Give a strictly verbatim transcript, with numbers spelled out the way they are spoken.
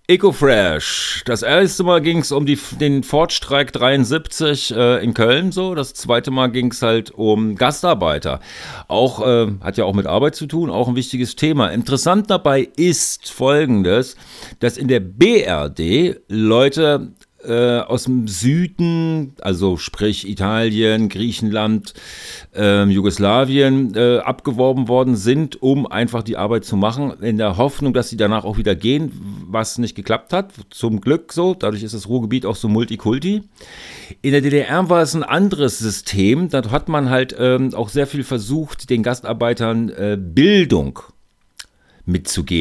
Ecofresh. Das erste Mal ging es um die, den Ford-Streik dreiundsiebzig äh, in Köln so. Das zweite Mal ging es halt um Gastarbeiter. Auch, äh, hat ja auch mit Arbeit zu tun, auch ein wichtiges Thema. Interessant dabei ist Folgendes, dass in der B R D Leute äh, aus dem Süden, also sprich Italien, Griechenland, äh, Jugoslawien, äh, abgeworben worden sind, um einfach die Arbeit zu machen, in der Hoffnung, dass sie danach auch wieder gehen, was nicht geklappt hat. Zum Glück so, dadurch ist das Ruhrgebiet auch so Multikulti. In der D D R war es ein anderes System, da hat man halt ähm, auch sehr viel versucht, den Gastarbeitern äh, Bildung mitzugeben.